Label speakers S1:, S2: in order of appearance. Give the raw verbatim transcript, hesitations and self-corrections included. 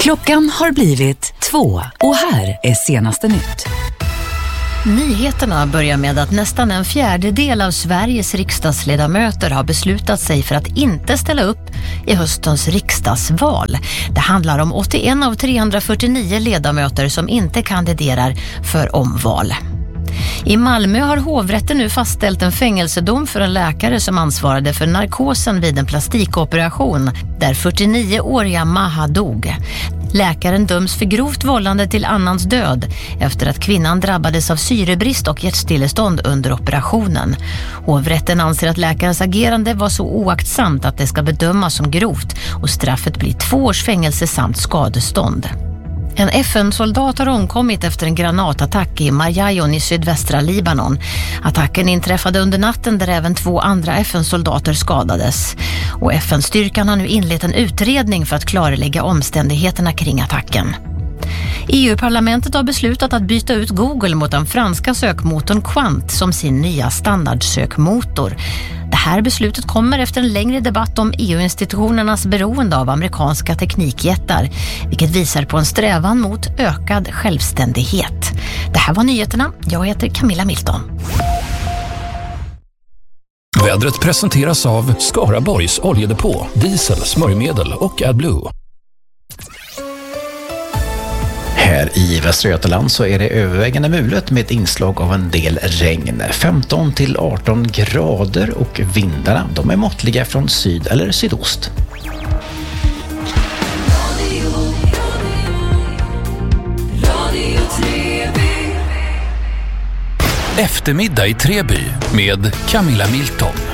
S1: Klockan har blivit två och här är senaste nytt.
S2: Nyheterna börjar med att nästan en fjärdedel av Sveriges riksdagsledamöter har beslutat sig för att inte ställa upp i höstens riksdagsval. Det handlar om åttioen av trehundrafyrtionio ledamöter som inte kandiderar för omval. I Malmö har hovrätten nu fastställt en fängelsedom för en läkare som ansvarade för narkosen vid en plastikoperation där fyrtionioåriga Maha dog. Läkaren döms för grovt vållande till annans död efter att kvinnan drabbades av syrebrist och hjärtstillestånd under operationen. Hovrätten anser att läkarens agerande var så oaktsamt att det ska bedömas som grovt och straffet blir två års fängelse samt skadestånd. En F N-soldat har omkommit efter en granatattack i Marjayon i sydvästra Libanon. Attacken inträffade under natten där även två andra F N-soldater skadades. Och F N-styrkan har nu inlett en utredning för att klarlägga omständigheterna kring attacken. E U-parlamentet har beslutat att byta ut Google mot den franska sökmotorn Quant som sin nya standardsökmotor. Det här beslutet kommer efter en längre debatt om E U-institutionernas beroende av amerikanska teknikjättar, vilket visar på en strävan mot ökad självständighet. Det här var nyheterna. Jag heter Camilla Milton.
S3: Vädret presenteras av Skaraborgs oljedepå, diesel, smörjmedel och AdBlue.
S4: Här i Västra Götaland så är det övervägande mulet med ett inslag av en del regn. femton till arton grader och vindarna, de är måttliga från syd eller sydost.
S3: Eftermiddag i Treby med Camilla Milton.